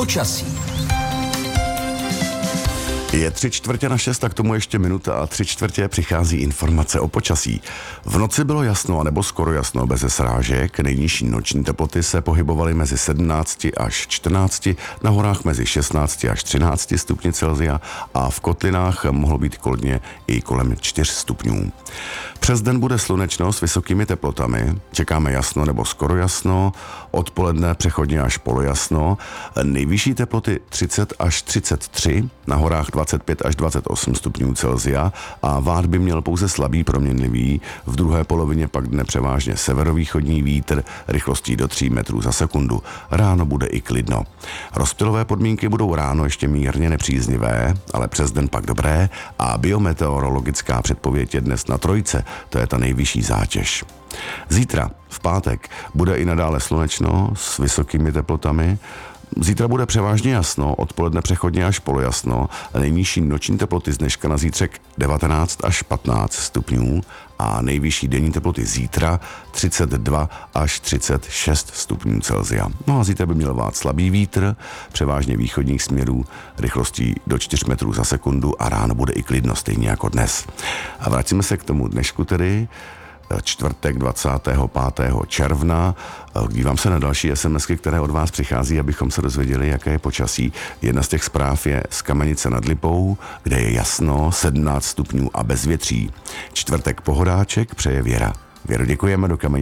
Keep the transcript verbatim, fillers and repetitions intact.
Počasí. Je tři čtvrtě na šest, tak tomu ještě minuta a tři čtvrtě přichází informace o počasí. V noci bylo jasno, anebo skoro jasno, bez srážek. Nejnižší noční teploty se pohybovaly mezi sedmnácti až čtrnácti, na horách mezi šestnácti až třinácti stupni Celsia a v kotlinách mohlo být klidně i kolem čtyř stupňů. Přes den bude slunečno s vysokými teplotami. Čekáme jasno nebo skoro jasno, odpoledne přechodně až polojasno. Nejvyšší teploty třicet až třicet tři, na horách dvacet pět až dvacet osm stupňů Celsia a váh by měl pouze slabý proměnlivý. V druhé polovině pak dne převážně severovýchodní vítr rychlostí do tří metrů za sekundu. Ráno bude i klidno. Rozptylové podmínky budou ráno ještě mírně nepříznivé, ale přes den pak dobré a biometeorologická předpověď je dnes na trojce, to je ta nejvyšší zátěž. Zítra, v pátek, bude i nadále slunečno s vysokými teplotami. Zítra bude převážně jasno, odpoledne přechodně až polojasno, nejnižší noční teploty z dneška na zítřek devatenáct až patnáct stupňů a nejvyšší denní teploty zítra třicet dva až třicet šest stupňů Celsia. No a zítra by měl vát slabý vítr, převážně východních směrů, rychlostí do čtyř metrů za sekundu a ráno bude i klidno, stejně jako dnes. A vracíme se k tomu dnešku tedy, čtvrtek dvacátého pátého června. Dívám se na další SMSky, které od vás přichází, abychom se dozvěděli, jaké je počasí. Jedna z těch zpráv je z Kamenice nad Lipou, kde je jasno, sedmnáct stupňů a bez větří. Čtvrtek pohodáček, přeje Věra. Věro, děkujeme, do Kamenice.